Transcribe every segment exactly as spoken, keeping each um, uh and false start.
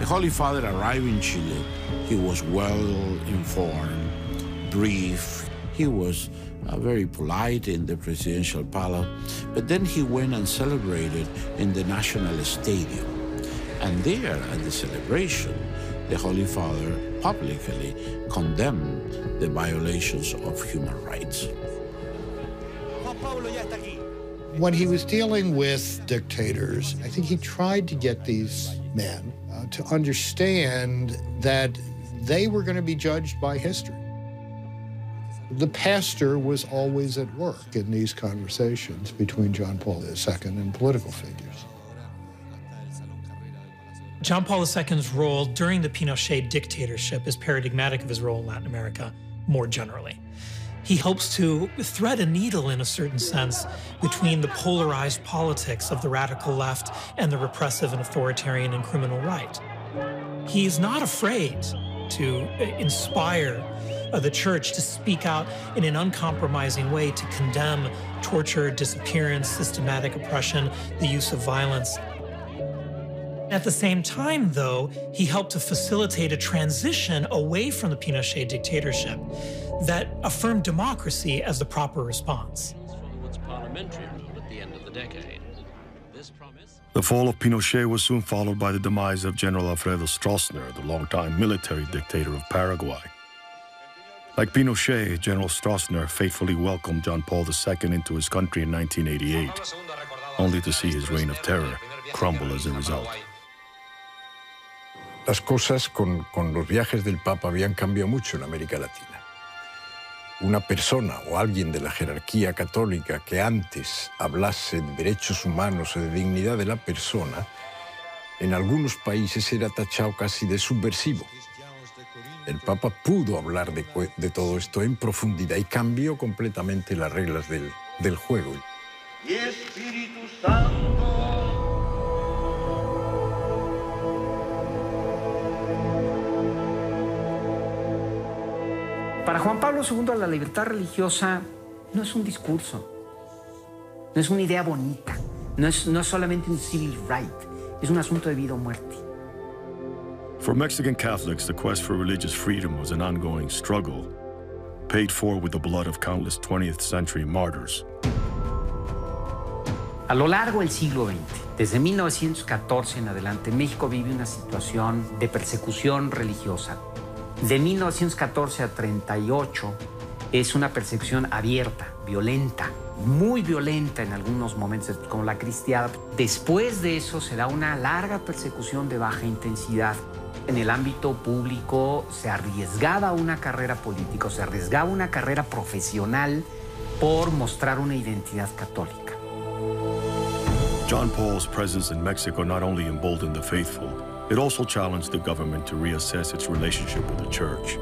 The Holy Father arrived in Chile. He was well informed, brief. He was uh, very polite in the presidential palace. But then he went and celebrated in the National Stadium. And there, at the celebration, the Holy Father publicly condemned the violations of human rights. When he was dealing with dictators, I think he tried to get these men uh, to understand that they were going to be judged by history. The pastor was always at work in these conversations between John Paul the Second and political figures. John Paul the Second's role during the Pinochet dictatorship is paradigmatic of his role in Latin America more generally. He hopes to thread a needle, in a certain sense, between the polarized politics of the radical left and the repressive and authoritarian and criminal right. He's not afraid to inspire uh, the church to speak out in an uncompromising way to condemn torture, disappearance, systematic oppression, the use of violence. At the same time, though, he helped to facilitate a transition away from the Pinochet dictatorship that affirmed democracy as the proper response. The fall of Pinochet was soon followed by the demise of General Alfredo Stroessner, the longtime military dictator of Paraguay. Like Pinochet, General Stroessner faithfully welcomed John Paul the Second into his country in nineteen eighty-eight, only to see his reign of terror crumble as a result. Las cosas con, con los viajes del Papa habían cambiado mucho en América Latina. Una persona o alguien de la jerarquía católica que antes hablase de derechos humanos o de dignidad de la persona, en algunos países era tachado casi de subversivo. El Papa pudo hablar de, de todo esto en profundidad y cambió completamente las reglas del, del juego. Y Espíritu Santo. Para Juan Pablo segundo, la libertad religiosa no es un discurso, no es una idea bonita, no es, no es solamente un civil right, es un asunto de vida o muerte. For Mexican Catholics, the quest for religious freedom was an ongoing struggle, paid for with the blood of countless twentieth century martyrs. A lo largo del siglo veinte, desde mil novecientos catorce en adelante, México vive una situación de persecución religiosa. De mil novecientos catorce a treinta y ocho es una persecución abierta, violenta, muy violenta en algunos momentos, como la cristiada. Después de eso se da una larga persecución de baja intensidad. En el ámbito público se arriesgaba una carrera política, se arriesgaba una carrera profesional por mostrar una identidad católica. John Paul's presence in Mexico not only emboldened the faithful, it also challenged the government to reassess its relationship with the church.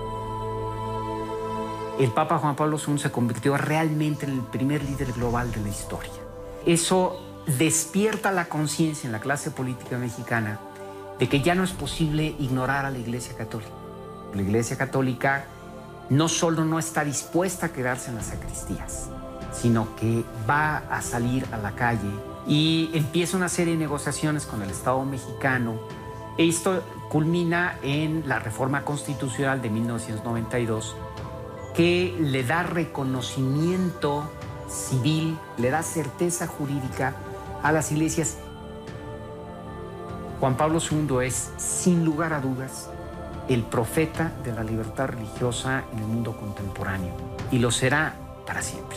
El Papa Juan Pablo segundo se convirtió realmente en el primer líder global de la historia. Eso despierta la conciencia en la clase política mexicana de que ya no es posible ignorar a la Iglesia Católica. La Iglesia Católica no solo no está dispuesta a quedarse en las sacristías, sino que va a salir a la calle y empieza una serie de negociaciones con el Estado mexicano. Esto culmina en la reforma constitucional de mil novecientos noventa y dos, que le da reconocimiento civil, le da certeza jurídica a las iglesias. Juan Pablo segundo es, sin lugar a dudas, el profeta de la libertad religiosa en el mundo contemporáneo, y lo será para siempre.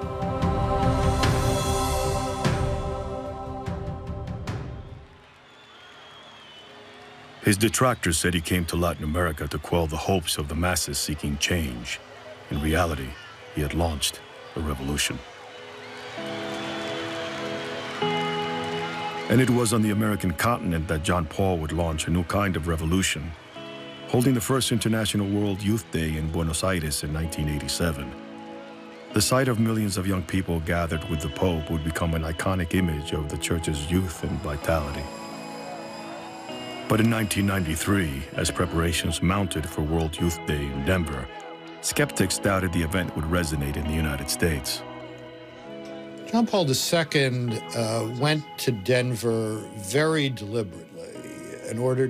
His detractors said he came to Latin America to quell the hopes of the masses seeking change. In reality, he had launched a revolution. And it was on the American continent that John Paul would launch a new kind of revolution, holding the first International World Youth Day in Buenos Aires in nineteen eighty-seven. The sight of millions of young people gathered with the Pope would become an iconic image of the Church's youth and vitality. But in nineteen ninety-three, as preparations mounted for World Youth Day in Denver, skeptics doubted the event would resonate in the United States. John Paul the Second uh, went to Denver very deliberately in order